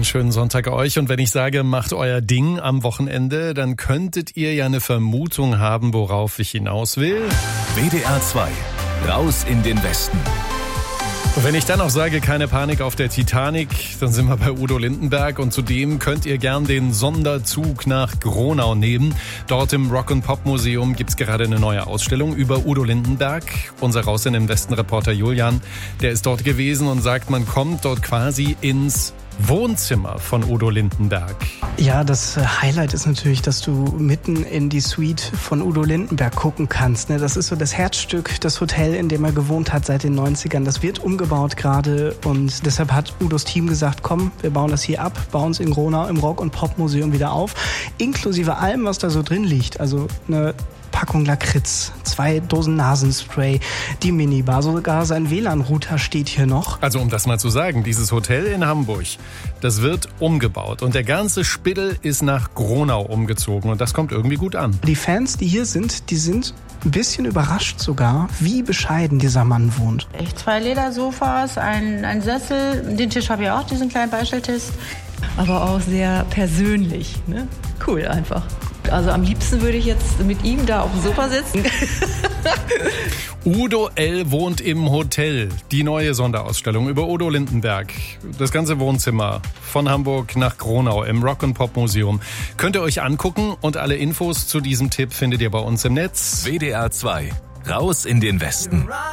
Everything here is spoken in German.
Einen schönen Sonntag euch. Und wenn ich sage, macht euer Ding am Wochenende, dann könntet ihr ja eine Vermutung haben, worauf ich hinaus will. WDR 2, raus in den Westen. Und wenn ich dann auch sage, keine Panik auf der Titanic, dann sind wir bei Udo Lindenberg. Und zudem könnt ihr gern den Sonderzug nach Gronau nehmen. Dort im Rock-and-Pop-Museum gibt's gerade eine neue Ausstellung über Udo Lindenberg. Unser Raus in den Westen-Reporter Julian, der ist dort gewesen und sagt, man kommt dort quasi ins Wohnzimmer von Udo Lindenberg. Ja, das Highlight ist natürlich, dass du mitten in die Suite von Udo Lindenberg gucken kannst. Das ist so das Herzstück, das Hotel, in dem er gewohnt hat seit den 90ern. Das wird umgebaut gerade und deshalb hat Udos Team gesagt, komm, wir bauen das hier ab, bauen es in Gronau im Rock- und Pop-Museum wieder auf. Inklusive allem, was da so drin liegt. Also eine Packung Lakritz, 2 Dosen Nasenspray, die Minibar, sogar sein WLAN-Router steht hier noch. Also um das mal zu sagen, dieses Hotel in Hamburg, das wird umgebaut und der ganze Spiddel ist nach Gronau umgezogen und das kommt irgendwie gut an. Die Fans, die hier sind, die sind ein bisschen überrascht sogar, wie bescheiden dieser Mann wohnt. Echt 2 Ledersofas, ein Sessel, den Tisch habe ich auch, diesen kleinen Beistelltisch. Aber auch sehr persönlich, ne? Cool einfach. Also am liebsten würde ich jetzt mit ihm da auf dem Sofa sitzen. Udo L. wohnt im Hotel. Die neue Sonderausstellung über Udo Lindenberg. Das ganze Wohnzimmer von Hamburg nach Gronau im Rock-and-Pop-Museum. Könnt ihr euch angucken und alle Infos zu diesem Tipp findet ihr bei uns im Netz. WDR 2, raus in den Westen.